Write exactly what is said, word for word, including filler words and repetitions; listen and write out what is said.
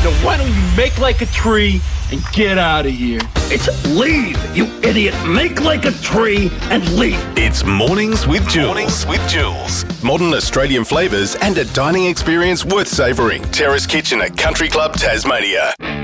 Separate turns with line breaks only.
So why don't you make like a tree and get out of here?
It's leave, you idiot. Make like a tree and leave.
It's Mornings with Jules. Mornings with Jules. Modern Australian flavours and a dining experience worth savouring. Terrace Kitchen at Country Club Tasmania.